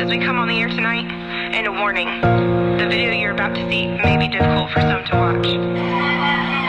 as we come on the air tonight. And a warning, the video you're about to see may be difficult for some to watch.